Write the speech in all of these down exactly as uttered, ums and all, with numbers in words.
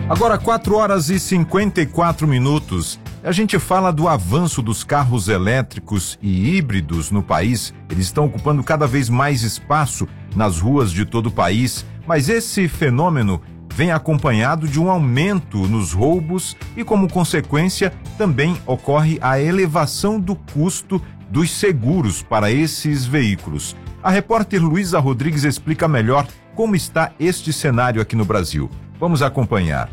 Agora, quatro horas e cinquenta e quatro minutos. A gente fala do avanço dos carros elétricos e híbridos no país. Eles estão ocupando cada vez mais espaço nas ruas de todo o país, mas esse fenômeno vem acompanhado de um aumento nos roubos e, como consequência, também ocorre a elevação do custo dos seguros para esses veículos. A repórter Luísa Rodrigues explica melhor como está este cenário aqui no Brasil. Vamos acompanhar.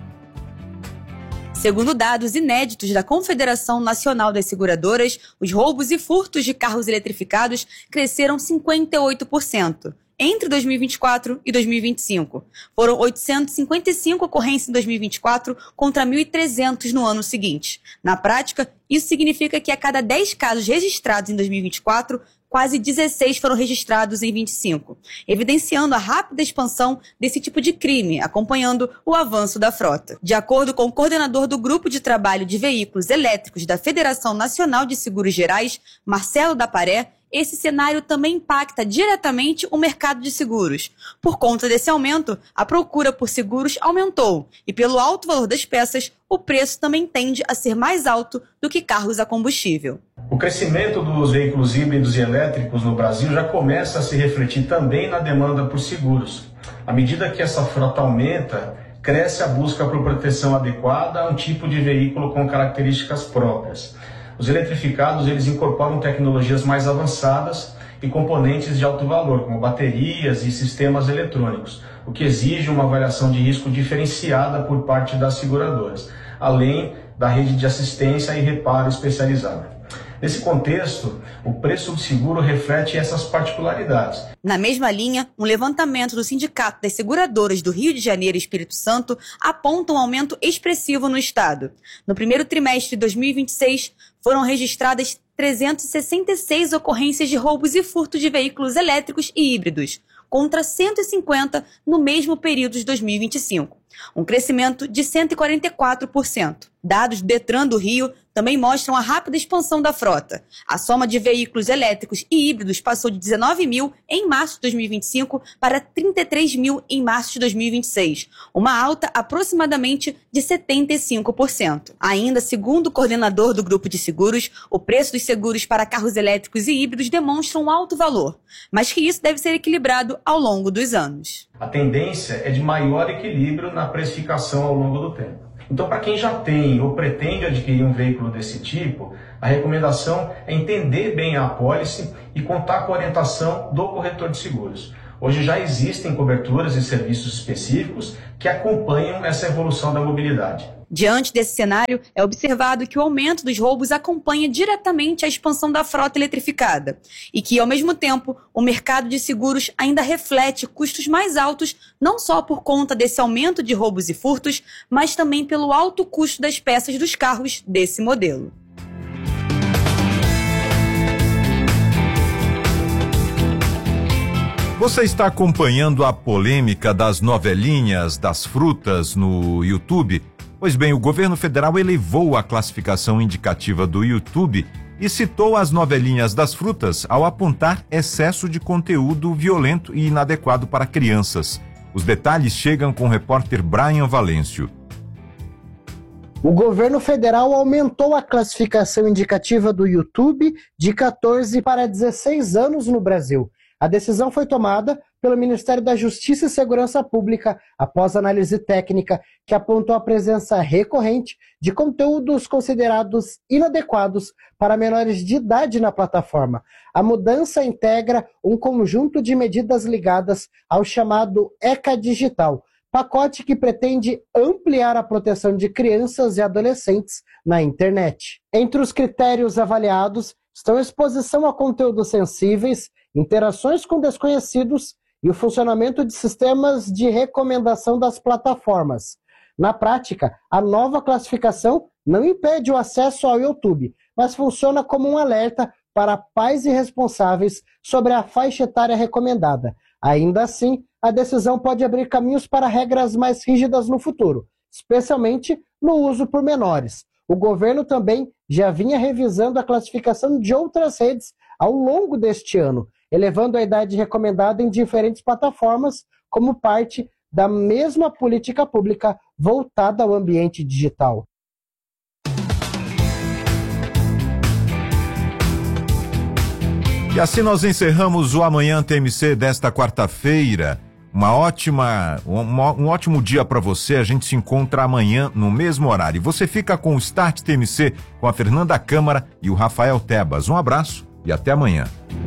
Segundo dados inéditos da Confederação Nacional das Seguradoras, os roubos e furtos de carros eletrificados cresceram cinquenta e oito por cento entre dois mil e vinte e quatro e dois mil e vinte e cinco. Foram oitocentas e cinquenta e cinco ocorrências em dois mil e vinte e quatro contra mil e trezentos no ano seguinte. Na prática, isso significa que a cada dez casos registrados em dois mil e vinte e quatro, quase dezesseis foram registrados em vinte e cinco, evidenciando a rápida expansão desse tipo de crime, acompanhando o avanço da frota. De acordo com o coordenador do Grupo de Trabalho de Veículos Elétricos da Federação Nacional de Seguros Gerais, Marcelo da Paré, esse cenário também impacta diretamente o mercado de seguros. Por conta desse aumento, a procura por seguros aumentou e, pelo alto valor das peças, o preço também tende a ser mais alto do que carros a combustível. O crescimento dos veículos híbridos e elétricos no Brasil já começa a se refletir também na demanda por seguros. À medida que essa frota aumenta, cresce a busca por proteção adequada a um tipo de veículo com características próprias. Os eletrificados, eles incorporam tecnologias mais avançadas e componentes de alto valor, como baterias e sistemas eletrônicos, o que exige uma avaliação de risco diferenciada por parte das seguradoras, além da rede de assistência e reparo especializada. Nesse contexto, o preço do seguro reflete essas particularidades. Na mesma linha, um levantamento do Sindicato das Seguradoras do Rio de Janeiro e Espírito Santo aponta um aumento expressivo no estado. No primeiro trimestre de dois mil e vinte e seis, foram registradas trezentas e sessenta e seis ocorrências de roubos e furto de veículos elétricos e híbridos, contra cento e cinquenta no mesmo período de dois mil e vinte e cinco, um crescimento de cento e quarenta e quatro por cento. Dados do Detran do Rio também mostram a rápida expansão da frota. A soma de veículos elétricos e híbridos passou de dezenove mil em março de dois mil e vinte e cinco para trinta e três mil em março de dois mil e vinte e seis, uma alta aproximadamente de setenta e cinco por cento. Ainda, segundo o coordenador do grupo de seguros, o preço dos seguros para carros elétricos e híbridos demonstra um alto valor, mas que isso deve ser equilibrado ao longo dos anos. A tendência é de maior equilíbrio na precificação ao longo do tempo. Então, para quem já tem ou pretende adquirir um veículo desse tipo, a recomendação é entender bem a apólice e contar com a orientação do corretor de seguros. Hoje já existem coberturas e serviços específicos que acompanham essa evolução da mobilidade. Diante desse cenário, é observado que o aumento dos roubos acompanha diretamente a expansão da frota eletrificada e que, ao mesmo tempo, o mercado de seguros ainda reflete custos mais altos, não só por conta desse aumento de roubos e furtos, mas também pelo alto custo das peças dos carros desse modelo. Você está acompanhando a polêmica das novelinhas das frutas no YouTube? Pois bem, o governo federal elevou a classificação indicativa do YouTube e citou as novelinhas das frutas ao apontar excesso de conteúdo violento e inadequado para crianças. Os detalhes chegam com o repórter Brian Valêncio. O governo federal aumentou a classificação indicativa do YouTube de quatorze para dezesseis anos no Brasil. A decisão foi tomada pelo Ministério da Justiça e Segurança Pública após análise técnica que apontou a presença recorrente de conteúdos considerados inadequados para menores de idade na plataforma. A mudança integra um conjunto de medidas ligadas ao chamado ECA Digital, pacote que pretende ampliar a proteção de crianças e adolescentes na internet. Entre os critérios avaliados estão exposição a conteúdos sensíveis, interações com desconhecidos e o funcionamento de sistemas de recomendação das plataformas. Na prática, a nova classificação não impede o acesso ao YouTube, mas funciona como um alerta para pais e responsáveis sobre a faixa etária recomendada. Ainda assim, a decisão pode abrir caminhos para regras mais rígidas no futuro, especialmente no uso por menores. O governo também já vinha revisando a classificação de outras redes ao longo deste ano, elevando a idade recomendada em diferentes plataformas como parte da mesma política pública voltada ao ambiente digital. E assim nós encerramos o Amanhã T M C desta quarta-feira. Uma ótima, um, um ótimo dia para você. A gente se encontra amanhã no mesmo horário. Você fica com o Start T M C com a Fernanda Câmara e o Rafael Tebas. Um abraço e até amanhã.